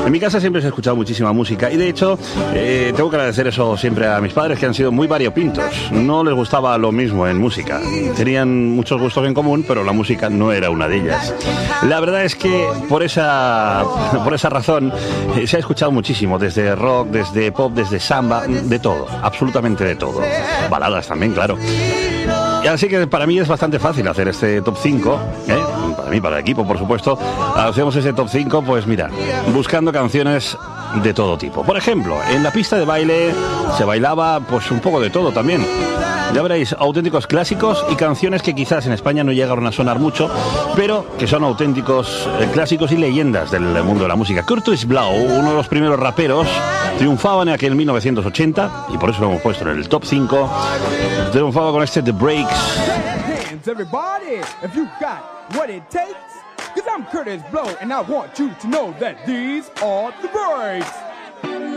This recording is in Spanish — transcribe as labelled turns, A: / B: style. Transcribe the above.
A: En mi casa siempre se ha escuchado muchísima música y de hecho tengo que agradecer eso siempre a mis padres, que han sido muy variopintos. No les gustaba lo mismo en música. Tenían muchos gustos en común, pero la música no era una de ellas. La verdad es que por esa razón se ha escuchado muchísimo, desde rock, desde pop, desde samba, de todo, absolutamente de todo. Baladas también, claro. Y así que para mí es bastante fácil hacer este top 5, para mí, para el equipo, por supuesto. Hacemos ese top 5, pues mira, buscando canciones de todo tipo. Por ejemplo, en la pista de baile se bailaba pues un poco de todo también. Ya veréis, auténticos clásicos y canciones que quizás en España no llegaron a sonar mucho, pero que son auténticos clásicos y leyendas del mundo de la música. Kurtis Blow, uno de los primeros raperos, triunfaba en aquel 1980, y por eso lo hemos puesto en el top 5. Triunfaba con este The Breaks.
B: Everybody, if you got what it takes, 'cause I'm Kurtis Blow and I want you to know that these are the breaks.